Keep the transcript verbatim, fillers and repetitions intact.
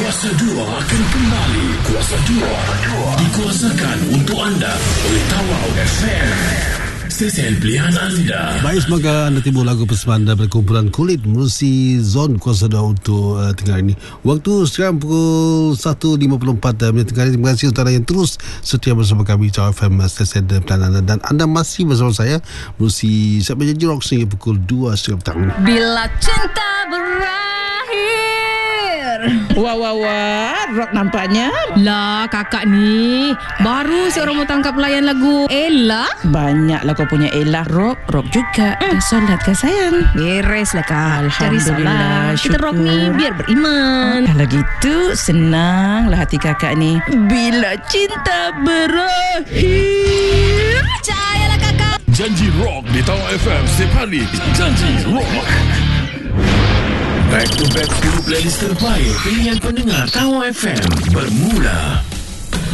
Kuasa dua akan kembali. Kuasa dua dikuasakan untuk anda oleh Tawau F M, stesen pilihan anda. Baik, semoga anda timbul lagu persembahan daripada kumpulan Kulit menerusi Zon Kuasa dua untuk uh, tengah ini. Waktu sekarang pukul satu lima puluh empat uh, minit tengah ini. Terima kasih untuk anda yang terus setia bersama kami Tawau F M, stesen pilihan anda. Dan anda masih bersama saya menerusi sampai janji rock sehingga pukul dua setengah petang. Bila cinta berakhir. Wah, wah, wah, rock nampaknya. Lah, kakak ni baru seorang mau tangkap layan lagu Ella. Banyaklah kau punya Ella. Rock, rock juga. Hmm. Dah solat ke sayang? Beres lah kak. Cari Alhamdulillah, salah. Kita rock ni syukur. biar beriman. Kalau gitu, senanglah hati kakak ni. Bila cinta berakhir. Percayalah kakak. Janji rock di Tawau F M setiap hari. Janji rock. Back to back playlist terbaik pilihan pendengar Tawau F M bermula.